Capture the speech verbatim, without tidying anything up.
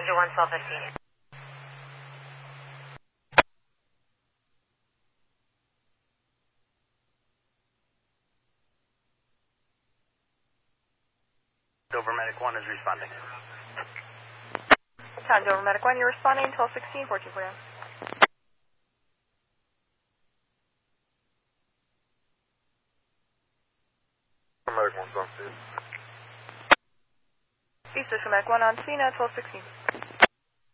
Roger, one twelve fifteen. Dover Medic one is responding. Time Dover Medic one, you're responding, twelve sixteen, fourteen forty. Medic one's on scene. East Medic one on scene at twelve sixteen.